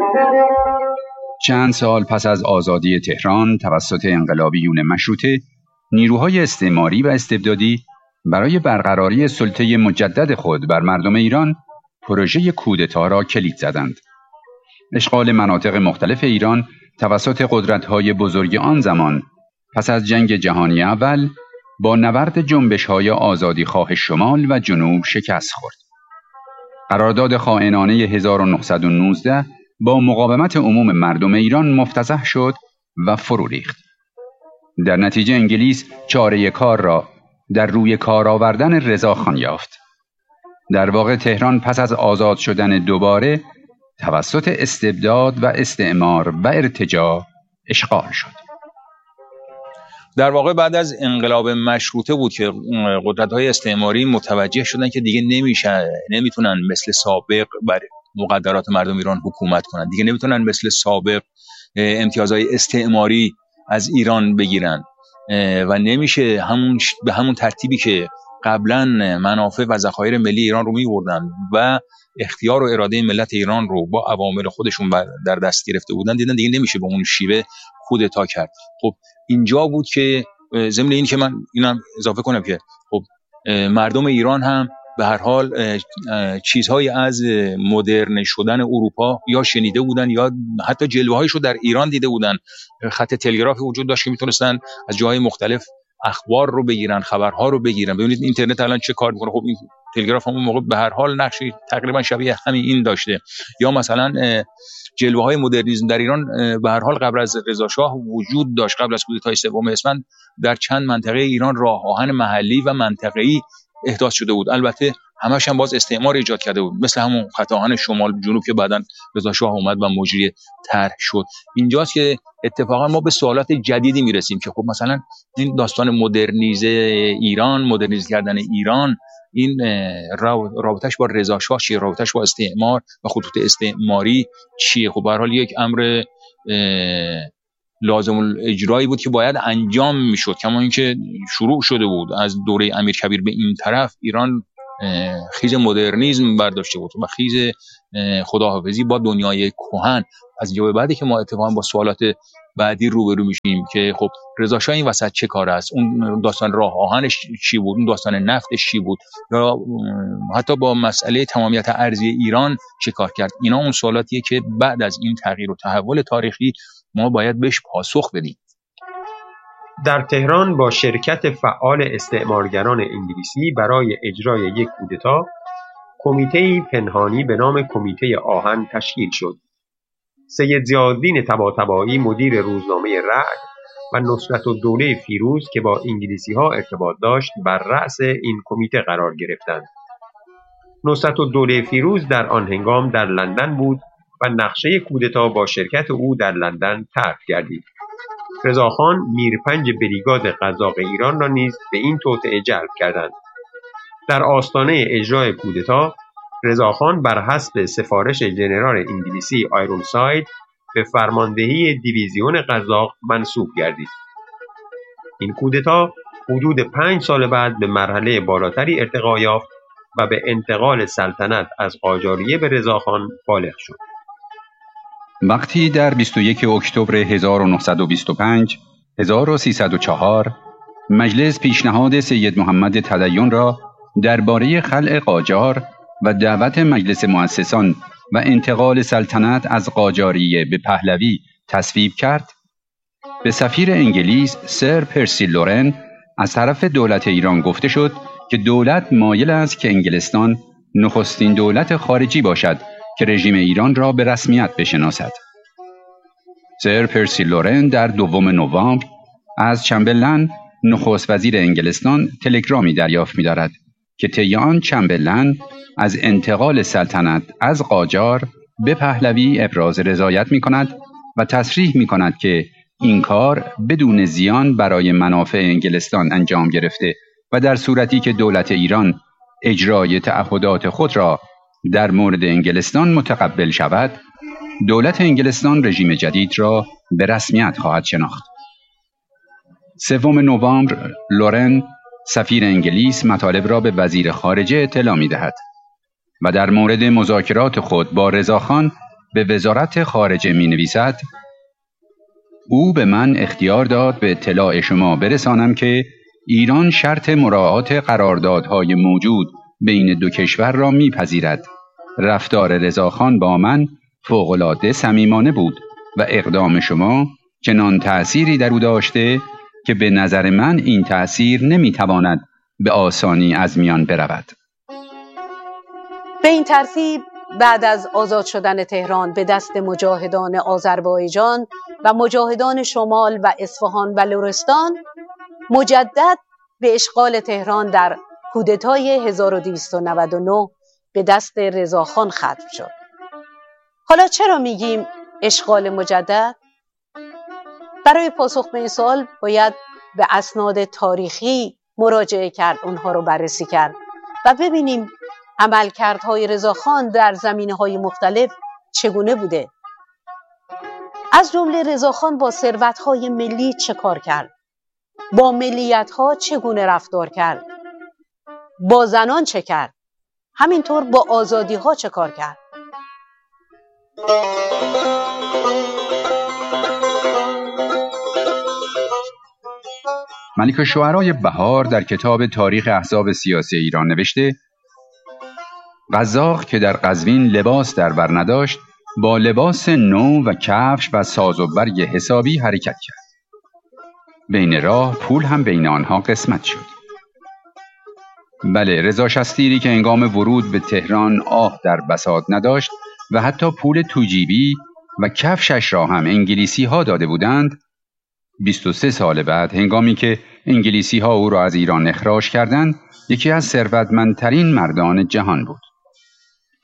چند سال پس از آزادی تهران توسط انقلابیون مشروطه، نیروهای استعماری و استبدادی برای برقراری سلطه مجدد خود بر مردم ایران پروژه کودتا را کلید زدند. اشغال مناطق مختلف ایران توسط قدرت‌های بزرگ آن زمان پس از جنگ جهانی اول با نبرد جنبش‌های آزادیخواه شمال و جنوب شکست خورد. قرارداد خائنانه 1919 با مقاومت عموم مردم ایران مفتضح شد و فرو ریخت. در نتیجه انگلیس چاره کار را در روی کار آوردن رضاخان یافت. در واقع تهران پس از آزاد شدن دوباره توسط استبداد و استعمار و ارتجاع اشغال شد. در واقع بعد از انقلاب مشروطه بود که قدرت‌های استعماری متوجه شدن که دیگه نمیتونن مثل سابق بر مقدرات مردم ایران حکومت کنن، دیگه نمیتونن مثل سابق امتیازهای استعماری از ایران بگیرن و نمیشه به همون ترتیبی که قبلا منافع و ذخایر ملی ایران رو می‌بردن و اختیار و اراده ملت ایران رو با عوامل خودشون در دست گرفته بودن، دیدن دیگه نمیشه به اون شیوه کودتا کرد. خب اینجا بود که ضمن این که من اینم اضافه کنم که خب مردم ایران هم به هر حال چیزهایی از مدرن شدن اروپا یا شنیده بودن یا حتی جلوه‌هایش رو در ایران دیده بودن. خط تلگرافی وجود داشت که میتونستن از جاهای مختلف اخبار رو بگیرن، خبرها رو بگیرن. ببینید اینترنت الان چه کار میکنه. خب این تلگراف همون موقع به هر حال نقشی تقریبا شبیه همین این داشته. یا مثلا جلوه‌های مدرنیسم در ایران به هر حال قبل از رضا شاه وجود داشت. قبل از کودتای سوم اسفند در چند منطقه ایران راه آهن محلی و منطقه‌ای احداث شده بود. البته همش هم باز استعمار ایجاد کرده بود، مثل همون خط آهن شمال جنوب که بعداً رضا شاه اومد و مجری طرح شد. اینجاست که اتفاقا ما به سوالات جدیدی میرسیم که خب مثلا این داستان مدرنیزه ایران، مدرنیزه کردن ایران، این رابطش با رضا شاه چیه، رابطش با استعمار و خطوط استعماری چیه؟ خب به هر حال یک امر لازم الاجرایی بود که باید انجام میشد. کما اینکه شروع شده بود از دوره امیرکبیر به این طرف ایران خیز مدرنیسم برداشته بود و خیز خداحافظی با دنیای کهن. از اینجا به بعدی که ما اتفاقا با سوالات بعدی روبرو میشیم که خب رضا شاه این وسط چه کار است، اون داستان راه آهنش چی بود، اون داستان نفتش چی بود، یا حتی با مسئله تمامیت ارضی ایران چه کار کرد. اینا اون سوالاتیه که بعد از این تغییر و تحول تاریخی ما باید بهش پاسخ بدیم. در تهران با شرکت فعال استعمارگران انگلیسی برای اجرای یک کودتا، کمیته‌ای پنهانی به نام کمیته آهن تشکیل شد. سید ضیاءالدین طباطبایی مدیر روزنامه رعد و نصرت‌الدوله فیروز که با انگلیسی‌ها ارتباط داشت بر رأس این کمیته قرار گرفتند. نصرت‌الدوله فیروز در آن هنگام در لندن بود و نقشه کودتا با شرکت او در لندن طرح گردید. رضاخان میرپنج بریگاد قزاق ایران را نیز به این توطئه جلب کردند. در آستانه اجرای کودتا، رضاخان بر حسب سفارش ژنرال انگلیسی آیرونساید به فرماندهی دیویزیون قزاق منصوب گردید. این کودتا حدود 5 سال بعد به مرحله بالاتری ارتقا یافت و به انتقال سلطنت از قاجاریه به رضاخان بالغ شد. وقتی در 21 اکتبر 1925 1304 مجلس پیشنهاد سید محمد تدین را درباره خلع قاجار و دعوت مجلس مؤسسان و انتقال سلطنت از قاجاریه به پهلوی تصویب کرد، به سفیر انگلیس سر پرسی لورن از طرف دولت ایران گفته شد که دولت مایل است که انگلستان نخستین دولت خارجی باشد که رژیم ایران را به رسمیت بشناسد. سر پرسی لورن در 2 نوامبر از چمبرلند نخست وزیر انگلستان تلگرامی دریافت می‌دارد که طی آن چمبرلند از انتقال سلطنت از قاجار به پهلوی ابراز رضایت می‌کند و تصریح می‌کند که این کار بدون زیان برای منافع انگلستان انجام گرفته و در صورتی که دولت ایران اجرای تعهدات خود را در مورد انگلستان متقبل شود، دولت انگلستان رژیم جدید را به رسمیت خواهد شناخت. 3 نوامبر لورن سفیر انگلیس مطالب را به وزیر خارجه اطلاع می‌دهد و در مورد مذاکرات خود با رضاخان به وزارت خارجه می نویسد: او به من اختیار داد به اطلاع شما برسانم که ایران شرط مراعات قراردادهای موجود بین دو کشور را میپذیرد. رفتار رضاخان با من فوق‌العاده صمیمانه بود و اقدام شما چنان تأثیری در او داشته که به نظر من این تأثیر نمیتواند به آسانی از میان برود. به این ترتیب بعد از آزاد شدن تهران به دست مجاهدان آذربایجان و مجاهدان شمال و اصفهان و لرستان، مجدد به اشغال تهران در کودتای 1299 به دست رضاخان ختم شد. حالا چرا میگیم اشغال مجدد؟ برای پاسخ به این سوال باید به اسناد تاریخی مراجعه کرد، اونها رو بررسی کرد و ببینیم عملکردهای رضاخان در زمینه‌های مختلف چگونه بوده. از جمله رضاخان با ثروت‌های ملی چه کار کرد؟ با ملیت‌ها چگونه رفتار کرد؟ با زنان چه کرد؟ همینطور با آزادی‌ها چه کار کرد؟ ملک الشعرای بهار در کتاب تاریخ احزاب سیاسی ایران نوشته: قزاق که در قزوین لباس در بر نداشت، با لباس نو و کفش و ساز و برگ حسابی حرکت کرد. بین راه پول هم بین آنها قسمت شد. بله، رضا شستیری که هنگام ورود به تهران آه در بساط نداشت و حتی پول توجیبی و کفشش را هم انگلیسی ها داده بودند، 23 سال بعد هنگامی که انگلیسی ها او را از ایران اخراج کردند، یکی از ثروتمندترین مردان جهان بود.